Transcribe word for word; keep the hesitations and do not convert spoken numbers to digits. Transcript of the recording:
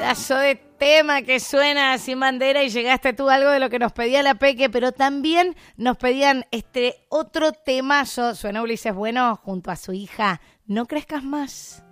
Pedazo de tema que suena Sin Bandera y llegaste tú a algo de lo que nos pedía la Peque, pero también nos pedían este otro temazo. Suena Ulises Bueno junto a su hija No Crezcas Más.